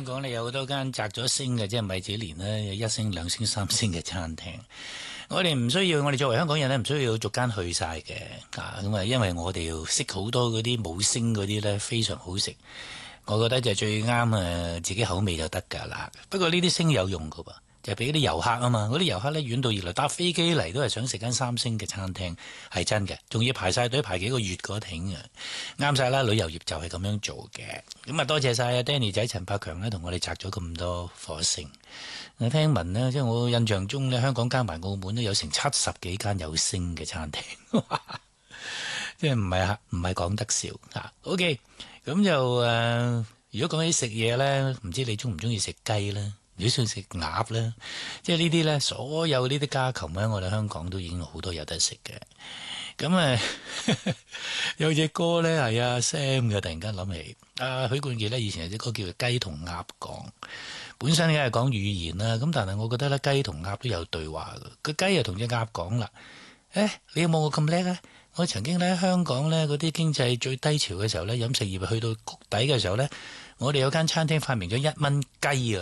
香港咧有好多間摘咗星嘅，即係米芝蓮咧，有1星、2星、3星嘅餐廳。我哋唔需要，我哋作為香港人咧，唔需要逐間去晒嘅。咁啊，因為我哋要識好多嗰啲冇星嗰啲咧，非常好食。我覺得就最啱自己口味就得㗎啦。不過呢啲星有用㗎噃。就俾啲遊客啊嘛，嗰啲遊客咧遠道而來搭飛機嚟都係想食間3星嘅餐廳，係真嘅，仲要排晒隊排幾個月嗰挺啊，啱晒啦！旅遊業就係咁樣做嘅。咁啊，多謝晒 Danny 仔陳百強咧，同我哋摘咗咁多火星。我聽聞呢，即係我印象中咧，香港加埋澳門都有成70幾間有星嘅餐廳，即係唔係講得笑啊 OK， 咁就如果講起食嘢咧，唔知你中唔中意食雞咧？如果想食鴨咧，即係呢啲咧，所有呢啲家禽咧，我哋香港都已經好多有得食嘅。咁有隻歌咧係阿 Sam 嘅，突然間諗起許冠傑咧，以前有隻歌叫做《雞同鴨講》，本身梗係講語言啦，咁但係我覺得咧，雞同鴨都有對話嘅。個雞又同隻鴨講啦，你有冇我咁叻啊？我曾經咧香港咧嗰啲經濟最低潮嘅時候咧，飲食業去到谷底嘅時候咧，我哋有間餐廳發明咗1蚊雞啊！